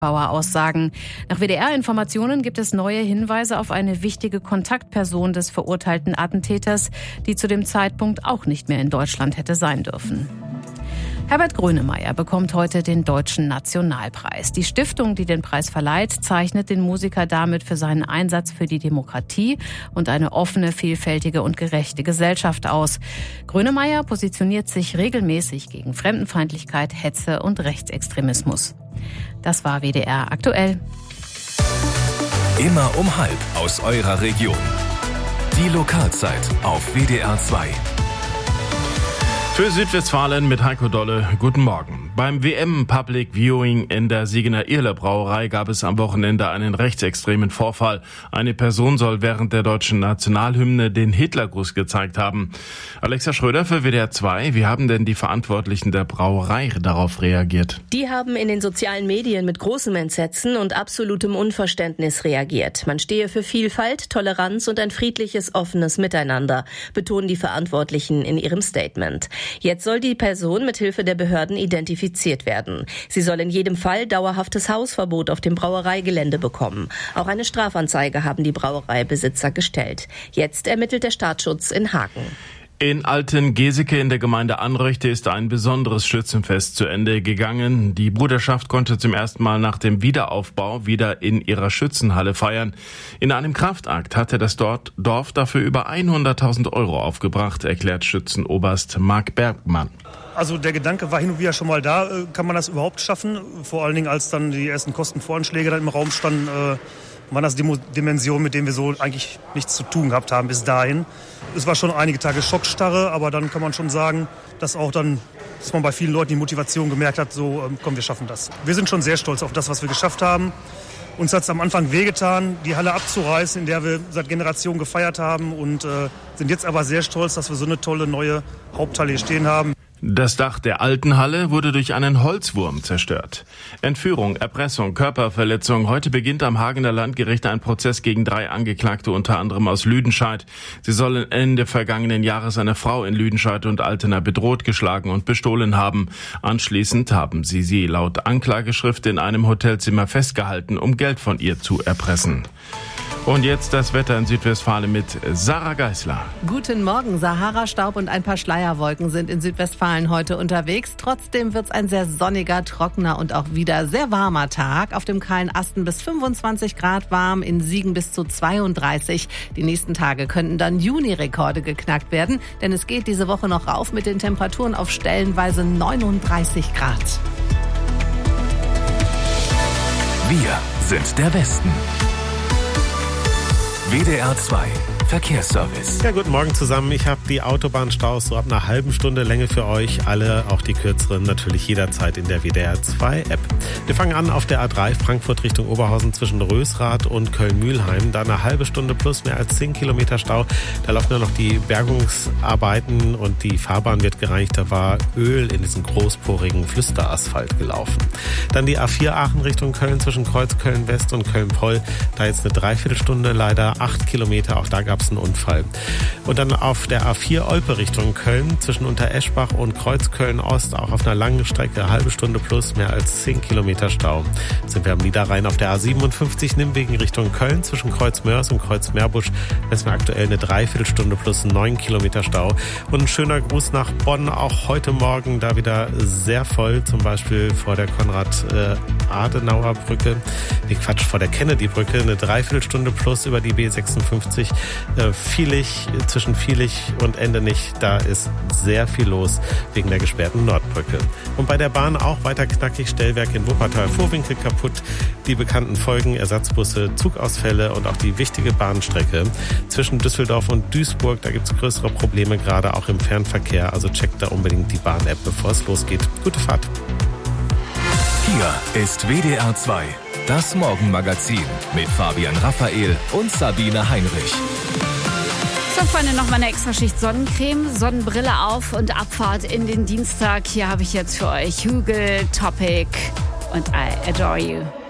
Aussagen. Nach WDR-Informationen gibt es neue Hinweise auf eine wichtige Kontaktperson des verurteilten Attentäters, die zu dem Zeitpunkt auch nicht mehr in Deutschland hätte sein dürfen. Herbert Grönemeyer bekommt heute den Deutschen Nationalpreis. Die Stiftung, die den Preis verleiht, zeichnet den Musiker damit für seinen Einsatz für die Demokratie und eine offene, vielfältige und gerechte Gesellschaft aus. Grönemeyer positioniert sich regelmäßig gegen Fremdenfeindlichkeit, Hetze und Rechtsextremismus. Das war WDR aktuell. Immer um 12:30 aus eurer Region. Die Lokalzeit auf WDR 2. Für Südwestfalen mit Heiko Dolle, guten Morgen. Beim WM Public Viewing in der Siegener Irle Brauerei gab es am Wochenende einen rechtsextremen Vorfall. Eine Person soll während der deutschen Nationalhymne den Hitlergruß gezeigt haben. Alexa Schröder für WDR 2. Wie haben denn die Verantwortlichen der Brauerei darauf reagiert? Die haben in den sozialen Medien mit großem Entsetzen und absolutem Unverständnis reagiert. Man stehe für Vielfalt, Toleranz und ein friedliches, offenes Miteinander, betonen die Verantwortlichen in ihrem Statement. Jetzt soll die Person mit Hilfe der Behörden identifiziert werden. Sie soll in jedem Fall dauerhaftes Hausverbot auf dem Brauereigelände bekommen. Auch eine Strafanzeige haben die Brauereibesitzer gestellt. Jetzt ermittelt der Staatsschutz in Hagen. In Alten-Geseke in der Gemeinde Anröchte ist ein besonderes Schützenfest zu Ende gegangen. Die Bruderschaft konnte zum ersten Mal nach dem Wiederaufbau wieder in ihrer Schützenhalle feiern. In einem Kraftakt hatte das Dorf dafür über 100.000 Euro aufgebracht, erklärt Schützenoberst Marc Bergmann. Also der Gedanke war hin und wieder schon mal da, kann man das überhaupt schaffen? Vor allen Dingen, als dann die ersten Kostenvoranschläge dann im Raum standen, waren das Dimensionen, mit denen wir so eigentlich nichts zu tun gehabt haben bis dahin. Es war schon einige Tage Schockstarre, aber dann kann man schon sagen, dass man bei vielen Leuten die Motivation gemerkt hat, so komm, wir schaffen das. Wir sind schon sehr stolz auf das, was wir geschafft haben. Uns hat es am Anfang wehgetan, die Halle abzureißen, in der wir seit Generationen gefeiert haben und sind jetzt aber sehr stolz, dass wir so eine tolle neue Haupthalle hier stehen haben. Das Dach der alten Halle wurde durch einen Holzwurm zerstört. Entführung, Erpressung, Körperverletzung. Heute beginnt am Hagener Landgericht ein Prozess gegen 3 Angeklagte, unter anderem aus Lüdenscheid. Sie sollen Ende vergangenen Jahres eine Frau in Lüdenscheid und Altena bedroht, geschlagen und bestohlen haben. Anschließend haben sie laut Anklageschrift in einem Hotelzimmer festgehalten, um Geld von ihr zu erpressen. Und jetzt das Wetter in Südwestfalen mit Sarah Geisler. Guten Morgen. Sahara-Staub und ein paar Schleierwolken sind in Südwestfalen heute unterwegs. Trotzdem wird es ein sehr sonniger, trockener und auch wieder sehr warmer Tag. Auf dem kahlen Asten bis 25 Grad warm, in Siegen bis zu 32. Die nächsten Tage könnten dann Juni-Rekorde geknackt werden, denn es geht diese Woche noch rauf mit den Temperaturen auf stellenweise 39 Grad. Wir sind der Westen. WDR 2 Verkehrsservice. Ja, guten Morgen zusammen. Ich habe die Autobahnstaus so ab einer halben Stunde Länge für euch. Alle, auch die kürzeren, natürlich jederzeit in der WDR 2 App. Wir fangen an auf der A3 Frankfurt Richtung Oberhausen zwischen Rösrath und Köln-Mühlheim. Da eine halbe Stunde plus mehr als 10 Kilometer Stau. Da laufen nur noch die Bergungsarbeiten und die Fahrbahn wird gereinigt. Da war Öl in diesen großporigen Flüsterasphalt gelaufen. Dann die A4 Aachen Richtung Köln zwischen Kreuzköln West und Köln-Poll. Da jetzt eine Dreiviertelstunde, leider 8 Kilometer. Auch da gab es einen Unfall. Und dann auf der A4 Olpe Richtung Köln zwischen Untereschbach und Kreuzköln Ost auch auf einer langen Strecke, halbe Stunde plus, mehr als 10 Kilometer Stau. Sind wir am Niederrhein auf der A57 Nimwegen Richtung Köln zwischen Kreuzmörs und Kreuzmeerbusch. Messen wir aktuell eine Dreiviertelstunde plus 9 Kilometer Stau. Und ein schöner Gruß nach Bonn, auch heute Morgen da wieder sehr voll, zum Beispiel vor der Konrad-Adenauer-Brücke. Vor der Kennedy-Brücke, eine Dreiviertelstunde plus über die B56. Zwischen Vielich und Endenich, da ist sehr viel los wegen der gesperrten Nordbrücke. Und bei der Bahn auch weiter knackig, Stellwerk in Wuppertal, Vorwinkel kaputt, die bekannten Folgen, Ersatzbusse, Zugausfälle und auch die wichtige Bahnstrecke zwischen Düsseldorf und Duisburg, da gibt es größere Probleme, gerade auch im Fernverkehr, also checkt da unbedingt die Bahn-App, bevor es losgeht. Gute Fahrt. Hier ist WDR 2, das Morgenmagazin mit Fabian Raphael und Sabine Heinrich. So, Freunde, nochmal eine extra Schicht Sonnencreme, Sonnenbrille auf und Abfahrt in den Dienstag. Hier habe ich jetzt für euch Hügel, Topic und I Adore You.